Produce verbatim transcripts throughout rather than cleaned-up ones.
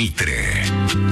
Mitre.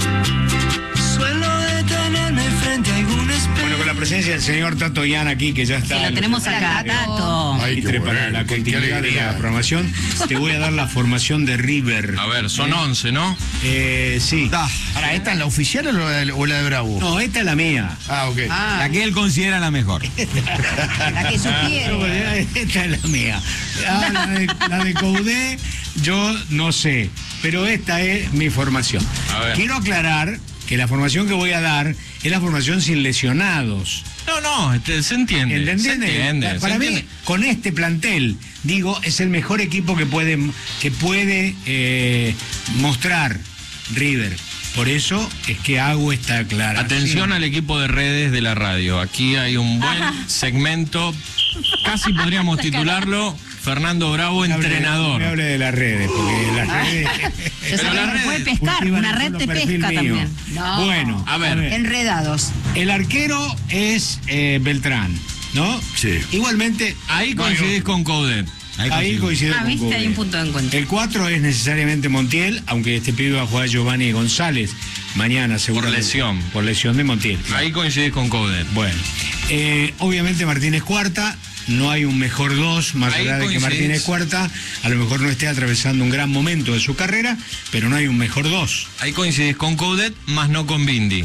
Suelo detenerme frente a algún espejo. Bueno, con la presencia del señor Tato Yan aquí, que ya está. Que lo tenemos acá, Tato. Ay, Mitre, para la continuidad de la programación, te voy a dar la formación de River. A ver, son once, ¿no? Eh, sí. Da. Ahora, ¿esta es la oficial o la de, o la de Bravo? No, esta es la mía. Ah, ok. Ah, La que él considera la mejor. la que sugiere. Esta es la mía. Ah, la de, la de Coudet, yo no sé, pero esta es mi formación. A ver. Quiero aclarar que la formación que voy a dar es la formación sin lesionados. No, no, este, se entiende. ¿Entendés? Se entiende. Para se mí, entiende. con este plantel, digo, es el mejor equipo que puede, que puede eh, mostrar River. Por eso es que hago esta aclaración. Atención al equipo de redes de la radio. Aquí hay un buen segmento. Casi podríamos titularlo Fernando Bravo, No hable- entrenador. No me hable de las redes, porque las redes... Yo sé Pero que la se red puede pescar, cultivan una un red solo de perfil pesca mío. también. No. Bueno, A ver. Enredados. El arquero es eh, Beltrán, ¿no? Sí. Igualmente, Ahí coincidís con Coudet. ahí coincido Ah, con viste, Coudet. hay un punto de encuentro. El cuatro es necesariamente Montiel, aunque este pibe va a jugar Giovanni González mañana, seguramente. lesión. Por lesión de Montiel. Ahí coincidís con Coudet. Bueno, eh, obviamente Martínez Cuarta, no hay un mejor dos, más Ahí allá de que coincidís. Martínez Cuarta a lo mejor no esté atravesando un gran momento de su carrera, pero no hay un mejor dos. Ahí coincidís con Coudet, más no con Bindi.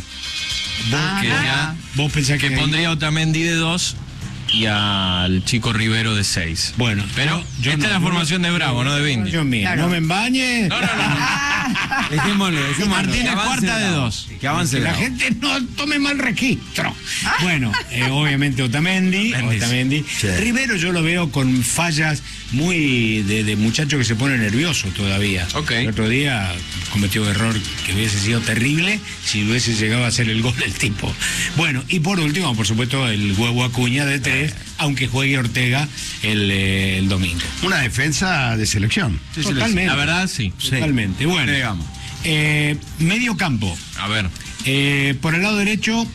Ah, que ah. ya- Vos pensás que... que ahí- pondría a Otamendi de dos y al chico Rivero de seis. Bueno, Pero yo esta no, es la no, formación de Bravo, no de Bindi. Yo mía, Claro. no me embañes. No, no, no. Dejémosle, dejémosle. Martínez Que avance Cuarta de Bravo. dos. Que avance Que la Bravo. gente no tome mal registro. Bueno, eh, obviamente Otamendi, Otamendi. Otamendi. Sí. Rivero yo lo veo con fallas muy de, de muchacho que se pone nervioso todavía. Ok. El otro día cometió un error que hubiese sido terrible si hubiese llegado a hacer el gol el tipo. Bueno, y por último, por supuesto, el huevo Acuña de tres, aunque juegue Ortega el, eh, el domingo. Una defensa de selección. Totalmente. La verdad, sí. Totalmente. Bueno, Digamos. eh, medio campo. A ver. Eh, por el lado derecho,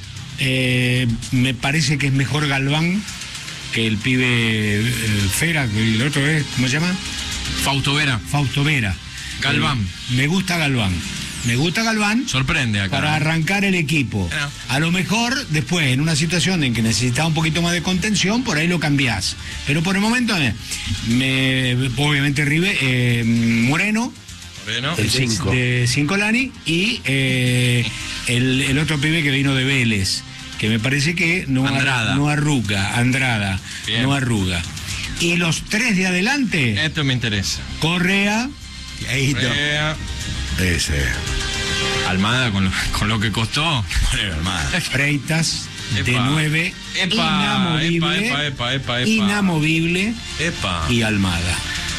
eh, me parece que es mejor Galván que el pibe eh, Fera, que el otro es, ¿cómo se llama? Fausto Vera. Fausto Vera. Galván. Eh, me gusta Galván. Me gusta Galván Sorprende acá. para arrancar el equipo. Bueno. A lo mejor, después, en una situación en que necesitaba un poquito más de contención, por ahí lo cambiás. Pero por el momento, eh, me, obviamente, Rive, eh, Moreno. Moreno. El cinco. De Cincolani y eh, el, el otro pibe que vino de Vélez, que me parece que no, ar- Andrada. no arruga, Andrada, Bien. no arruga. Y los tres de adelante, Esto me interesa. Correa, Ahí está. Correa, Ese. Almada con lo, con lo que costó. Freitas, de Epa. nueve, Epa, inamovible, epa, epa, epa, epa. inamovible Epa. y Almada.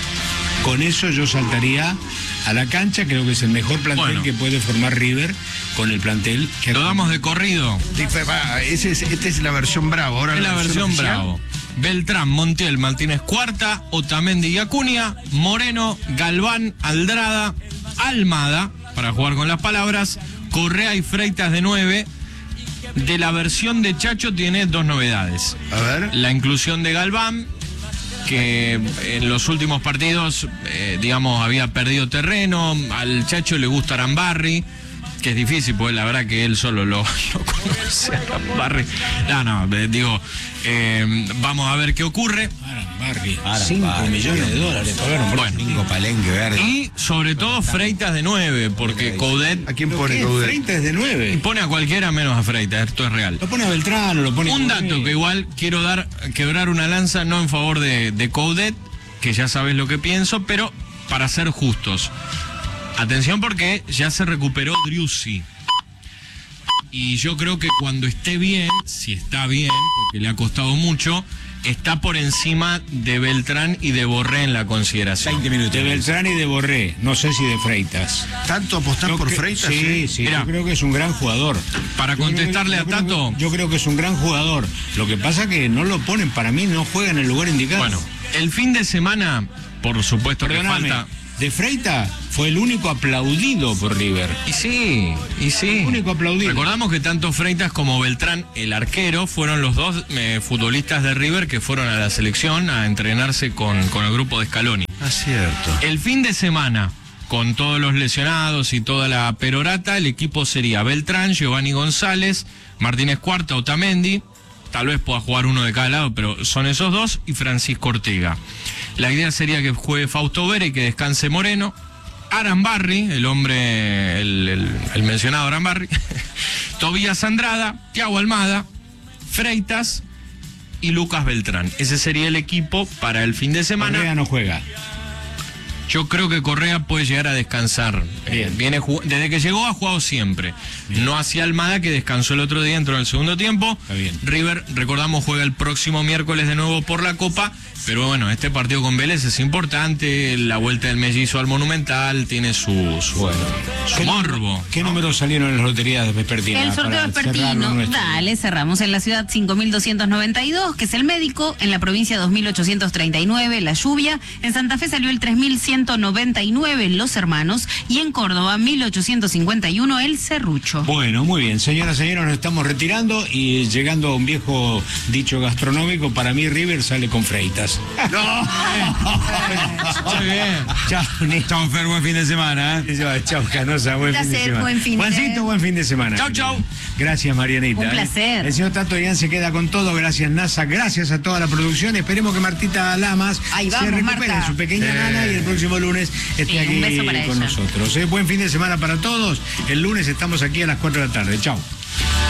Con eso yo saltaría a la cancha, creo que es el mejor plantel Bueno. que puede formar River con el plantel que Lo damos de corrido. Dife- va, ese es- Esta es la versión Bravo. Ahora Es la versión oficial. Bravo. Beltrán, Montiel, Martínez Cuarta, Otamendi y Acuña, Moreno, Galván, Aldrada, Almada, para jugar con las palabras, Correa y Freitas de nueve. De la versión de Chacho tiene dos novedades. A ver. La inclusión de Galván, que en los últimos partidos, eh, digamos, había perdido terreno. Al Chacho le gusta Arambarri, que es difícil, porque la verdad que él solo lo, lo conoce a Arambarri. No, no, eh, digo, eh, vamos a ver qué ocurre. Arambarri, Arambarri. cinco millones de dólares pagaron por Bueno, Cinco palenque verde. y sobre todo Freitas de nueve, porque Coudet ¿A quién ¿Lo pone qué? Coudet? Freitas de nueve. pone a cualquiera menos a Freitas, esto es real. Lo pone a Beltrán, lo pone... Un a dato que igual quiero dar, quebrar una lanza, no en favor de, de Coudet, que ya sabes lo que pienso, pero para ser justos. Atención porque ya se recuperó Driussi. Y yo creo que cuando esté bien, si está bien, porque le ha costado mucho, está por encima de Beltrán y de Borré en la consideración. veinte minutos. De Beltrán y de Borré, no sé si de Freitas. ¿Tanto apostar Yo por cre- Freitas? Sí, sí, Mirá. yo creo que es un gran jugador. Para Yo creo que- contestarle yo a creo Tato, que- Yo creo que es un gran jugador. Lo que pasa que no lo ponen, para mí no juega en el lugar indicado. bueno, el fin de semana, por supuesto que Perdóname, falta... de Freitas fue el único aplaudido por River. Y sí, y sí. Único aplaudido. Recordamos que tanto Freitas como Beltrán, el arquero, fueron los dos eh, futbolistas de River que fueron a la selección a entrenarse con, con el grupo de Scaloni. Ah, cierto. El fin de semana, con todos los lesionados y toda la perorata, el equipo sería Beltrán, Giovanni González, Martínez Cuarta, Otamendi, tal vez pueda jugar uno de cada lado, pero son esos dos, y Francisco Ortega. La idea sería que juegue Fausto Vera y que descanse Moreno, Arambarri, el hombre, el, el, el mencionado Arambarri, Tobías Andrada, Thiago Almada, Freitas y Lucas Beltrán. Ese sería el equipo para el fin de semana. Correa no juega. Yo creo que Correa puede llegar a descansar. Eh, viene desde que llegó ha jugado siempre. Bien. No hacía Almada, que descansó el otro día, entró en el segundo tiempo. Está bien. River, recordamos, juega el próximo miércoles de nuevo por la Copa. Pero bueno, este partido con Vélez es importante. La vuelta del mellizo al Monumental tiene su, su, bueno. su ¿Qué morbo. ¿Qué números salieron en las loterías vespertinas? El sorteo vespertino, dale, cerramos en la ciudad cinco mil doscientos noventa y dos, que es el médico, en la provincia dos mil ochocientos treinta y nueve, la lluvia, en Santa Fe salió el tres mil ciento noventa y nueve, los hermanos, y en Córdoba mil ochocientos cincuenta y uno, el serrucho. Bueno, muy bien, señoras y señores, nos estamos retirando y llegando a un viejo dicho gastronómico, para mí River sale con Freitas. ¡No! Muy bien. Chao, Néstor. Chao, Fer, buen fin de semana. ¿eh? Chao, Canosa, buen Un fin de placer, semana. buen fin de- Juancito, buen fin de semana. Chau, chau. Gracias, Marianita. Un ¿eh? placer. El señor Tato Ian se queda con todo. Gracias, NASA. Gracias a toda la producción. Esperemos que Martita Lamas Ahí se vamos, recupere Marta. su pequeña nana y el próximo lunes esté Sí, aquí un beso para con ella. nosotros. ¿eh? Buen fin de semana para todos. El lunes estamos aquí a las cuatro de la tarde. Chao.